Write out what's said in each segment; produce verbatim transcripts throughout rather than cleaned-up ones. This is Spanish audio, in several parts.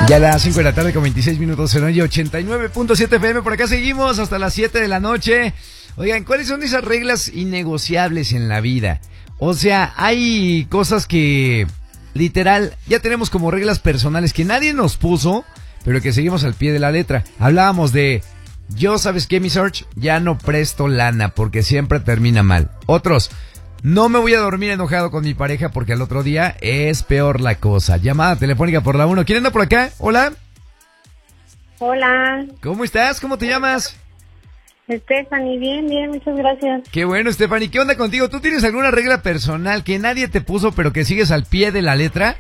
Ya a las cinco de la tarde con veintiséis minutos en hoy, ochenta y nueve punto siete F M. Por acá seguimos hasta las siete de la noche. Oigan, ¿cuáles son esas reglas innegociables en la vida? O sea, hay cosas que literal ya tenemos como reglas personales que nadie nos puso, pero que seguimos al pie de la letra. Hablábamos de, yo, ¿sabes qué, mi Search? Ya no presto lana porque siempre termina mal. Otros, no me voy a dormir enojado con mi pareja porque al otro día es peor la cosa. Llamada telefónica por la uno. ¿Quién anda por acá? Hola. Hola. ¿Cómo estás? ¿Cómo te llamas? Stephanie, bien, bien, muchas gracias. Qué bueno, Stephanie. ¿Qué onda contigo? ¿Tú tienes alguna regla personal que nadie te puso pero que sigues al pie de la letra?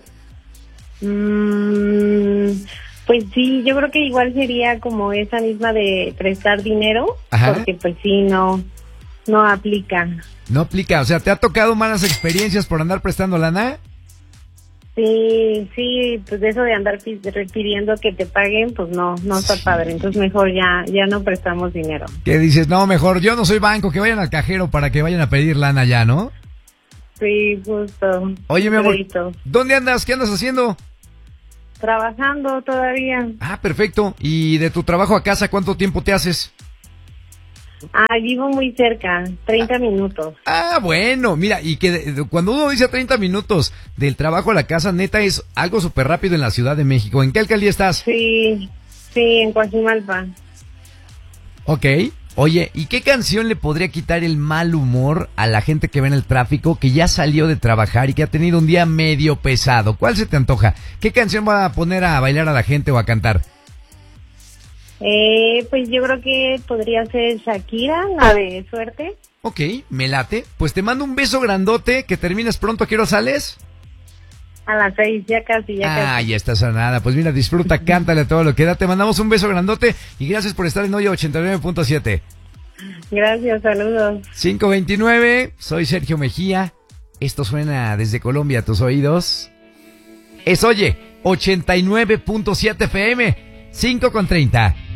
Mm, pues sí, yo creo que igual sería como esa misma de prestar dinero. Ajá. Porque pues sí, no, no aplica. No aplica, o sea, ¿te ha tocado malas experiencias por andar prestando lana? Sí, sí, pues eso de andar pidiendo que te paguen, pues no, no está sí. padre. Entonces mejor ya, ya no prestamos dinero. ¿Qué dices? No, mejor yo no soy banco, que vayan al cajero para que vayan a pedir lana ya, ¿no? Sí, justo. Oye, mi amor, ¿dónde andas? ¿Qué andas haciendo? Trabajando todavía. Ah, perfecto. ¿Y de tu trabajo a casa cuánto tiempo te haces? Ah, vivo muy cerca, treinta minutos. Ah, bueno, mira, y que de, cuando uno dice treinta minutos del trabajo a la casa, neta, es algo súper rápido en la Ciudad de México. ¿En qué alcaldía estás? Sí, sí, en Coajimalpa. Ok, oye, ¿y qué canción le podría quitar el mal humor a la gente que ve en el tráfico, que ya salió de trabajar y que ha tenido un día medio pesado? ¿Cuál se te antoja? ¿Qué canción va a poner a bailar a la gente o a cantar? Eh, pues yo creo que podría ser Shakira, la de Suerte. Ok, me late. Pues te mando un beso grandote, que termines pronto. ¿A qué hora sales? A las seis, ya casi, ya casi. Ah, ya está sanada. Pues mira, disfruta, cántale todo lo que da. Te mandamos un beso grandote y gracias por estar en hoy ochenta y nueve punto siete. Gracias, saludos. cinco veintinueve, soy Sergio Mejía. Esto suena desde Colombia a tus oídos. Es Oye, ochenta y nueve punto siete F M, cinco con treinta.